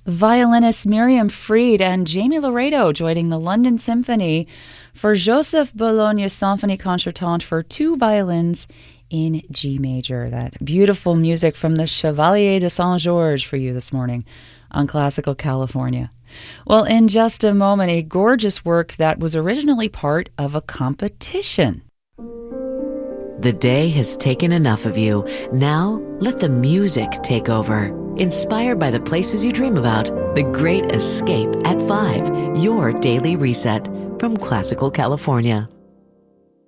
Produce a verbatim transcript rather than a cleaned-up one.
Violinists Miriam Fried and Jamie Laredo joining the London Symphony for Joseph Bologna Symphonie Concertante for two violins in G major. That beautiful music from the Chevalier de Saint-Georges for you this morning on Classical California. Well, in just a moment, a gorgeous work that was originally part of a competition. The day has taken enough of you. Now, let the music take over. Inspired by the places you dream about, The Great Escape at five, your daily reset from Classical California.